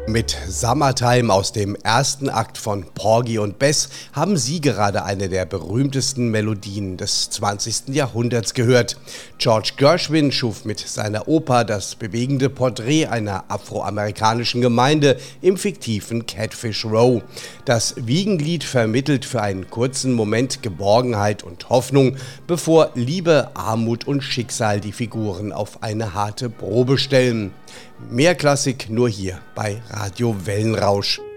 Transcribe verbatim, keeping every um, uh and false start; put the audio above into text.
Mit Summertime aus dem ersten Akt von Porgy und Bess haben Sie gerade eine der berühmtesten Melodien des zwanzigsten Jahrhunderts gehört. George Gershwin schuf mit seiner Oper das bewegende Porträt einer afroamerikanischen Gemeinde im fiktiven Catfish Row. Das Wiegenlied vermittelt für einen kurzen Moment Geborgenheit und Hoffnung, bevor Liebe, Armut und Schicksal die Figuren auf eine harte Probe stellen. Mehr Klassik nur hier bei Radio Wellenrausch.